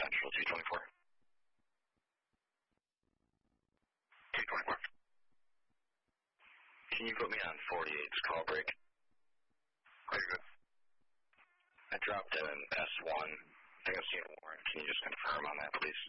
Central 224. 224. Can you put me on 48's call break? Very good. I dropped an S1. I think I've seen a warrant. Can you just confirm on that, please?